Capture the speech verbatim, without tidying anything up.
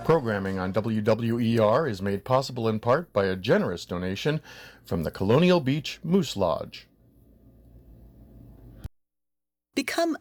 Programming on W W E R is made possible in part by a generous donation from the Colonial Beach Moose Lodge. Become